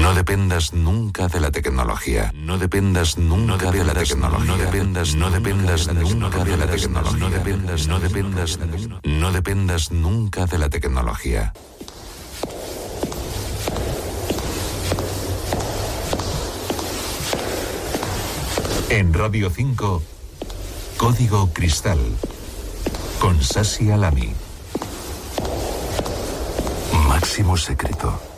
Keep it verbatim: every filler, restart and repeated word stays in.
No dependas nunca de la tecnología. No dependas nunca de la tecnología. No dependas, no dependas nunca de la tecnología. No dependas, no dependas, no dependas nunca de la tecnología. En Radio cinco, Código Cristal, con Sasi Alami. Máximo secreto.